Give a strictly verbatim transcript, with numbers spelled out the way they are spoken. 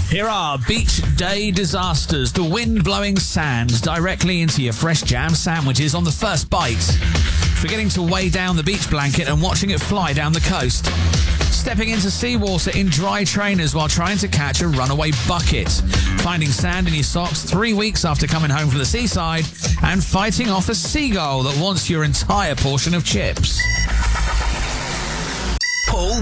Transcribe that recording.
Here are beach day disasters. The wind blowing sand directly into your fresh jam sandwiches on the first bite. Forgetting to weigh down the beach blanket and watching it fly down the coast. Stepping into seawater in dry trainers while trying to catch a runaway bucket. Finding sand in your socks three weeks after coming home from the seaside. And fighting off a seagull that wants your entire portion of chips.